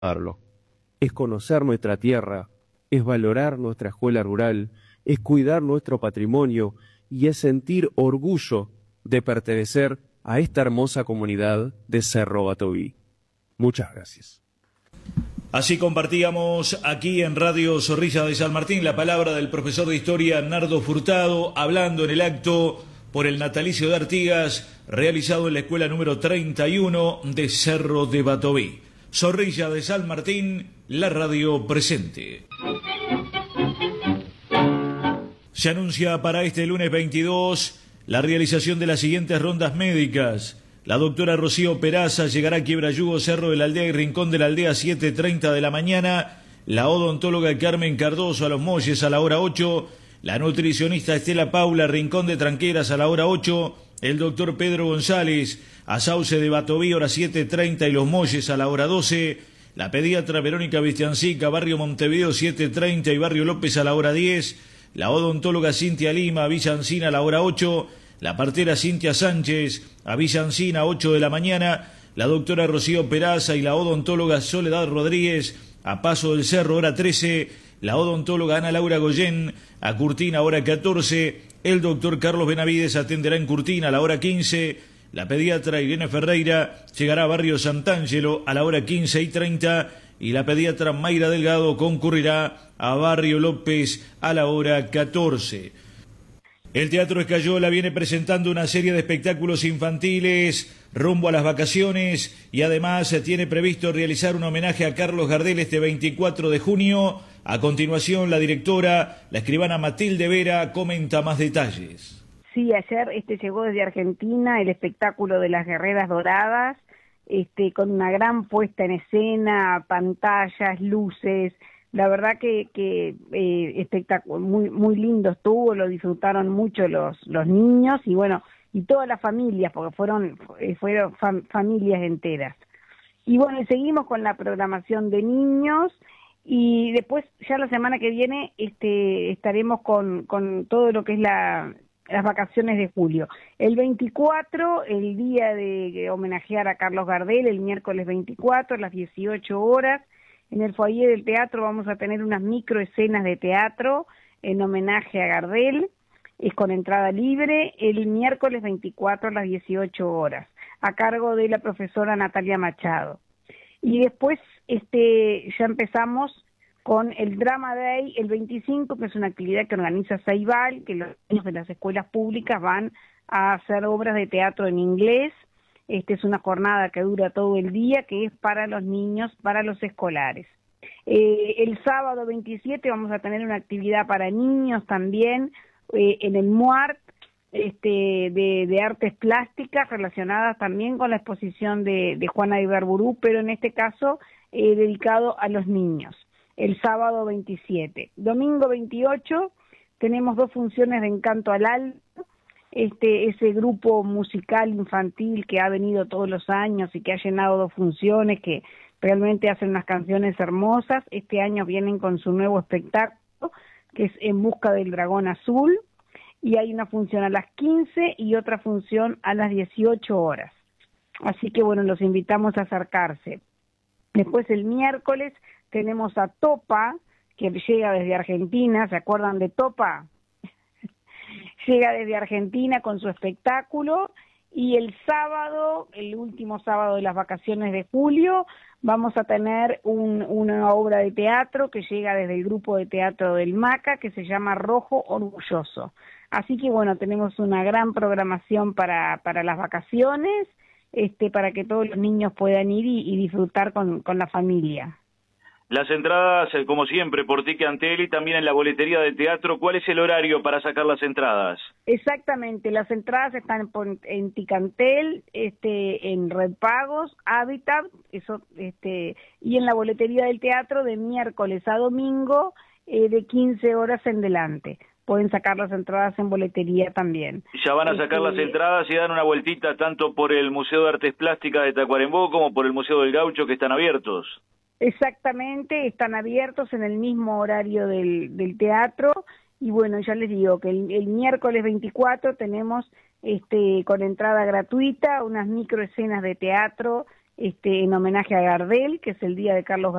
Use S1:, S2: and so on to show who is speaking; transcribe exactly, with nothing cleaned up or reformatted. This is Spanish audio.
S1: Es conocer nuestra tierra, es valorar nuestra escuela rural, es cuidar nuestro patrimonio y es sentir orgullo de pertenecer a esta hermosa comunidad de Cerro Batoví. Muchas gracias.
S2: Así compartíamos aquí en Radio Zorrilla de San Martín la palabra del profesor de Historia Nardo Furtado, hablando en el acto por el natalicio de Artigas, realizado en la escuela número treinta y uno de Cerro de Batoví. Zorrilla de San Martín, la radio presente. Se anuncia para este lunes veintidós la realización de las siguientes rondas médicas. La doctora Rocío Peraza llegará a Quiebrayugo, Cerro de la Aldea y Rincón de la Aldea a siete treinta de la mañana. La odontóloga Carmen Cardoso a Los Molles a la hora ocho. La nutricionista Estela Paula, Rincón de Tranqueras a la hora ocho. El doctor Pedro González a Sauce de Batoví, hora siete treinta y Los Molles a la hora doce. La pediatra Verónica Vistiancica, Barrio Montevideo siete treinta y Barrio López a la hora diez. La odontóloga Cintia Lima, Villa Encina a la hora ocho. La partera Cintia Sánchez, a Villa Encina, ocho de la mañana. La doctora Rocío Peraza y la odontóloga Soledad Rodríguez, a Paso del Cerro, hora trece. La odontóloga Ana Laura Goyén, a Curtina, hora catorce. El doctor Carlos Benavides atenderá en Curtina a la hora quince. La pediatra Irene Ferreira llegará a Barrio Sant'Angelo a la hora quince y treinta. Y la pediatra Mayra Delgado concurrirá a Barrio López a la hora catorce. El Teatro Escayola viene presentando una serie de espectáculos infantiles rumbo a las vacaciones y además tiene previsto realizar un homenaje a Carlos Gardel este veinticuatro de junio. A continuación, la directora, la escribana Matilde Vera, comenta más detalles.
S3: Sí, ayer este llegó desde Argentina el espectáculo de las Guerreras Doradas, este con una gran puesta en escena, pantallas, luces. La verdad que, que eh, espectáculo, muy muy lindo estuvo, lo disfrutaron mucho los los niños y bueno, y todas las familias, porque fueron eh, fueron fam, familias enteras. Y bueno, y seguimos con la programación de niños y después ya la semana que viene este estaremos con, con todo lo que es la las vacaciones de julio. El veinticuatro, el día de, de homenajear a Carlos Gardel, el miércoles veinticuatro a las dieciocho horas, en el foyer del teatro vamos a tener unas microescenas de teatro en homenaje a Gardel, es con entrada libre, el miércoles veinticuatro a las dieciocho horas, a cargo de la profesora Natalia Machado. Y después este ya empezamos con el Drama Day el veinticinco, que es una actividad que organiza Ceibal, que los niños de las escuelas públicas van a hacer obras de teatro en inglés. Esta es una jornada que dura todo el día, que es para los niños, para los escolares. Eh, el sábado veintisiete vamos a tener una actividad para niños también, eh, en el MUART, este, de, de artes plásticas relacionadas también con la exposición de, de Juana Ibarburú, pero en este caso eh, dedicado a los niños. El sábado veintisiete. Domingo veintiocho tenemos dos funciones de Encanto al Alba, este ese grupo musical infantil que ha venido todos los años y que ha llenado dos funciones, que realmente hacen unas canciones hermosas. Este año vienen con su nuevo espectáculo, que es En Busca del Dragón Azul, y hay una función a las quince y otra función a las dieciocho horas. Así que bueno, los invitamos a acercarse. Después el miércoles tenemos a Topa, que llega desde Argentina. ¿Se acuerdan de Topa? Llega desde Argentina con su espectáculo. Y el sábado, el último sábado de las vacaciones de julio, vamos a tener un, una obra de teatro que llega desde el grupo de teatro del MACA, que se llama Rojo Orgulloso. Así que bueno, tenemos una gran programación para, para las vacaciones, este, para que todos los niños puedan ir y, y disfrutar con, con la familia.
S2: Las entradas, como siempre, por Ticantel y también en la boletería del teatro. ¿Cuál es el horario para sacar las entradas?
S3: Exactamente, las entradas están en, en Ticantel, este, en Red Pagos, Habitat, eso, este, y en la boletería del teatro de miércoles a domingo, eh, de quince horas en delante. Pueden sacar las entradas en boletería también.
S2: Ya van a sacar este... las entradas y dan una vueltita tanto por el Museo de Artes Plásticas de Tacuarembó como por el Museo del Gaucho, que están abiertos.
S3: Exactamente, están abiertos en el mismo horario del, del teatro. Y bueno, ya les digo que el, el miércoles veinticuatro tenemos este con entrada gratuita unas microescenas de teatro este, en homenaje a Gardel, que es el día de Carlos